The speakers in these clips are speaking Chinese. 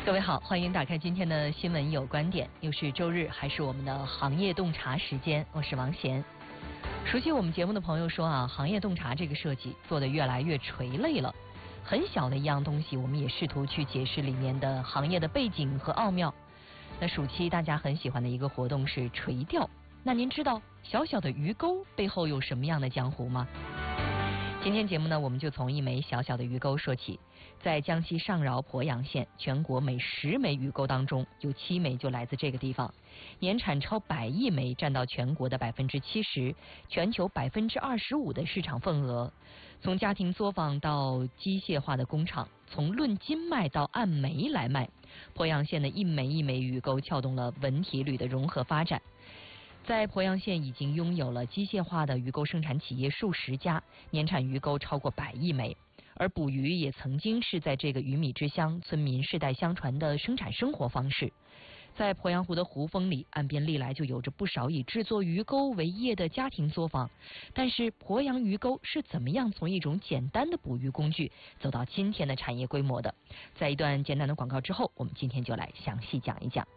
各位好，欢迎打开今天的新闻有观点，又是周日，还是我们的行业洞察时间，我是王贤。熟悉我们节目的朋友说啊，行业洞察这个设计做得越来越垂类了，很小的一样东西，我们也试图去解释里面的行业的背景和奥妙。那暑期大家很喜欢的一个活动是垂钓，那您知道小小的鱼钩背后有什么样的江湖吗？今天节目呢，我们就从一枚小小的鱼钩说起。在江西上饶鄱阳县，全国每10枚鱼钩当中，有7枚就来自这个地方，年产超100亿枚，占到全国的70%，全球25%的市场份额。从家庭作坊到机械化的工厂，从论斤卖到按枚来卖，鄱阳县的一枚一枚鱼钩撬动了文体旅的融合发展。在鄱阳县已经拥有了机械化的鱼钩生产企业数十家，年产鱼钩超过100亿枚。而捕鱼也曾经是在这个鱼米之乡村民世代相传的生产生活方式。在鄱阳湖的湖风里，岸边历来就有着不少以制作鱼钩为业的家庭作坊。但是鄱阳鱼钩是怎么样从一种简单的捕鱼工具走到今天的产业规模的？在一段简单的广告之后，我们今天就来详细讲一讲。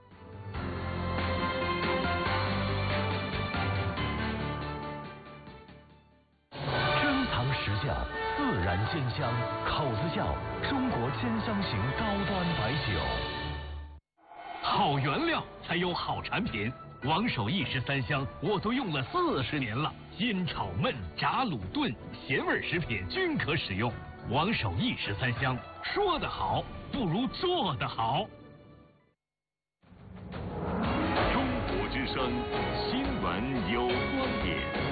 实窖自然鲜香，口子窖中国鲜香型高端白酒。 好原料才有好产品，王守义13香我都用了40年了，煎炒焖炸卤炖咸味食品均可使用。王守义13香，说得好不如做得好。 中国之声新闻有观点。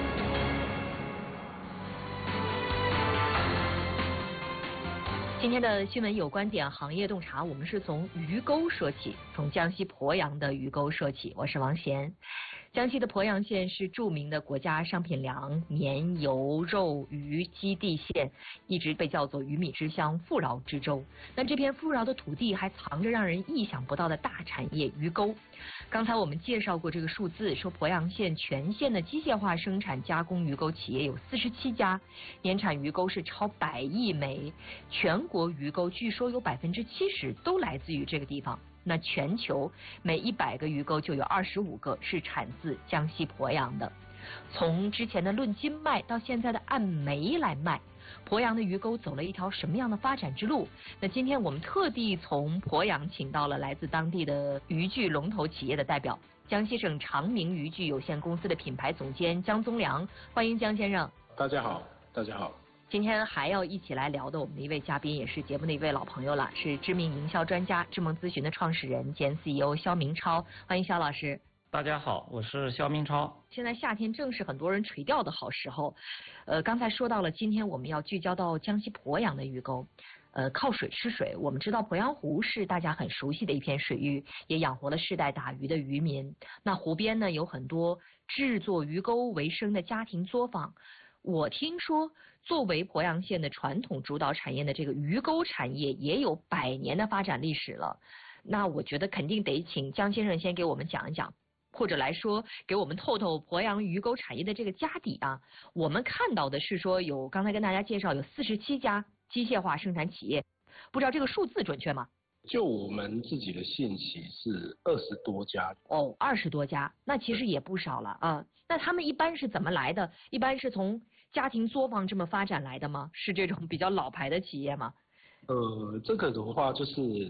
今天的新闻有观点行业洞察，我们是从鱼钩说起，从江西鄱阳的鱼钩说起。我是王贤。江西的鄱阳县是著名的国家商品粮、棉、油、肉、鱼基地县，一直被叫做鱼米之乡、富饶之州。那这片富饶的土地还藏着让人意想不到的大产业——鱼钩。刚才我们介绍过这个数字，说鄱阳县全县的机械化生产加工鱼钩企业有47家，年产鱼钩是超100亿枚，全国鱼钩据说有70%都来自于这个地方。那全球每100个鱼钩就有25个是产自江西鄱阳的。从之前的论斤卖到现在的按枚来卖，鄱阳的鱼钩走了一条什么样的发展之路？那今天我们特地从鄱阳请到了来自当地的渔具龙头企业的代表，江西省长明渔具有限公司的品牌总监江宗良，欢迎江先生。 大家好，大家好。 今天还要一起来聊的我们的一位嘉宾，也是节目的一位老朋友了，是知名营销专家智梦咨询的创始人兼 CEO 肖明超，欢迎肖老师。 大家好，我是肖明超。 现在夏天正是很多人垂钓的好时候，刚才说到了，今天我们要聚焦到江西鄱阳的鱼钩。靠水吃水，我们知道鄱阳湖是大家很熟悉的一片水域，也养活了世代打鱼的渔民。那湖边呢，有很多制作鱼钩为生的家庭作坊。我听说，作为鄱阳县的传统主导产业的这个鱼钩产业，也有100年的发展历史了。那我觉得肯定得请江先生先给我们讲一讲，或者来说给我们透透鄱阳鱼钩产业的这个家底啊。我们看到的是说有，刚才跟大家介绍有47家机械化生产企业，不知道这个数字准确吗？ 就我们自己的信息是20多家。 哦，20多家，那其实也不少了啊。那他们一般是怎么来的？一般是从家庭作坊这么发展来的吗？是这种比较老牌的企业吗？ 这个的话就是